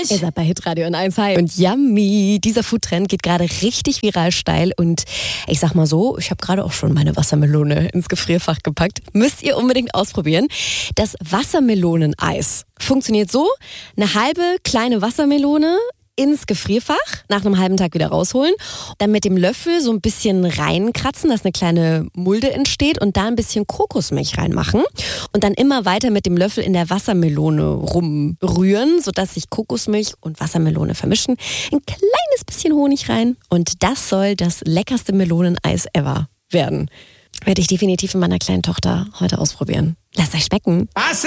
nicht. Ihr seid bei Hitradio in 1 Hi. Und yummy, dieser Foodtrend geht gerade richtig viral steil. Und ich sag mal so, ich habe gerade auch schon meine Wassermelone ins Gefrierfach gepackt. Müsst ihr unbedingt ausprobieren. Das Wassermeloneneis funktioniert so: eine halbe kleine Wassermelone ins Gefrierfach, nach einem halben Tag wieder rausholen, dann mit dem Löffel so ein bisschen reinkratzen, dass eine kleine Mulde entsteht und da ein bisschen Kokosmilch reinmachen und dann immer weiter mit dem Löffel in der Wassermelone rumrühren, sodass sich Kokosmilch und Wassermelone vermischen. Ein kleines bisschen Honig rein und das soll das leckerste Meloneneis ever werden. Werde ich definitiv mit meiner kleinen Tochter heute ausprobieren. Lasst euch schmecken.